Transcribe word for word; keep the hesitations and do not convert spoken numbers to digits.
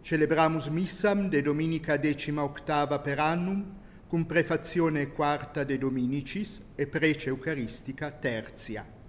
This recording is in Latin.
celebramus missam de dominica decima octava per annum, cum prefazione quarta de Dominicis e prece eucaristica tertia.